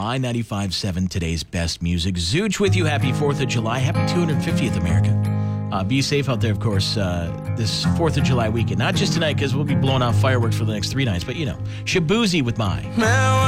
My 95.7, today's best music. Zooch with you. Happy 4th of July. Happy 250th, America. Be safe out there, of course, this 4th of July weekend. Not just tonight, because we'll be blowing off fireworks for the next 3 nights, but, Shabuzi with my...